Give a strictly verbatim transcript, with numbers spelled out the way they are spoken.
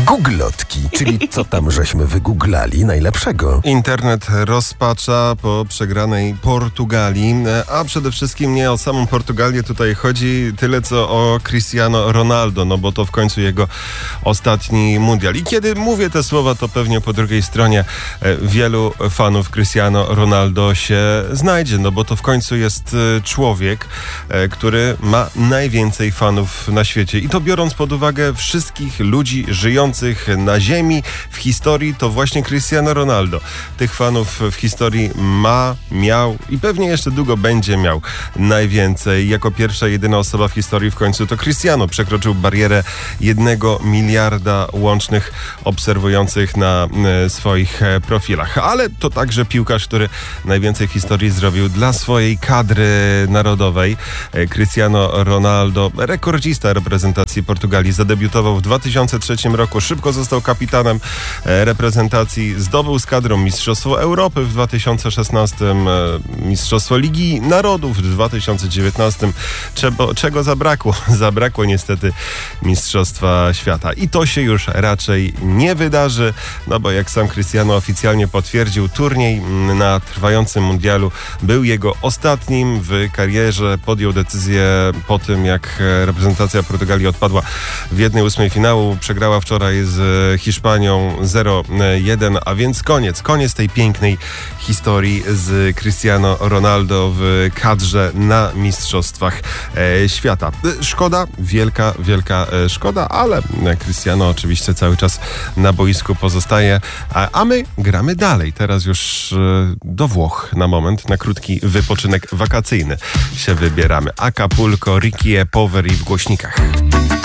Googlotki, czyli co tam żeśmy wygooglali najlepszego. Internet rozpacza po przegranej Portugalii, a przede wszystkim nie o samą Portugalię tutaj chodzi tyle co o Cristiano Ronaldo, no bo to w końcu jego ostatni mundial. I kiedy mówię te słowa, to pewnie po drugiej stronie wielu fanów Cristiano Ronaldo się znajdzie, no bo to w końcu jest człowiek, który ma najwięcej fanów na świecie. I to biorąc pod uwagę wszystkich ludzi żyjących na ziemi, w historii, to właśnie Cristiano Ronaldo tych fanów w historii ma, miał i pewnie jeszcze długo będzie miał najwięcej. Jako pierwsza, jedyna osoba w historii w końcu to Cristiano przekroczył barierę jednego miliarda łącznych obserwujących na e, swoich e, profilach. Ale to także piłkarz, który najwięcej w historii zrobił dla swojej kadry narodowej. E, Cristiano Ronaldo, rekordzista reprezentacji Portugalii, zadebiutował w dwa tysiące trzecim roku. Szybko został kapitanem e, reprezentacji. Zdobył z kadrą Mistrzostwo Europy w dwa tysiące szesnastym, e, Mistrzostwo Ligi Narodów w dwa tysiące dziewiętnastym. Czego, czego zabrakło? Zabrakło niestety Mistrzostwa Świata. I to się już raczej nie wydarzy, no bo jak sam Cristiano oficjalnie potwierdził, turniej na trwającym mundialu był jego ostatnim w karierze. Podjął decyzję po tym, jak reprezentacja Portugalii odpadła w jednej ósmej finału. Przegrała wczoraj z Hiszpanią zero jeden, a więc koniec. Koniec tej pięknej historii z Cristiano Ronaldo w kadrze na Mistrzostwach e, Świata. Szkoda, wielka, wielka e, szkoda, ale Cristiano oczywiście cały czas na boisku pozostaje, a, a my gramy dalej. Teraz już e, do Włoch na moment, na krótki wypoczynek wakacyjny się wybieramy. Acapulco, Ricky E. Poveri w głośnikach.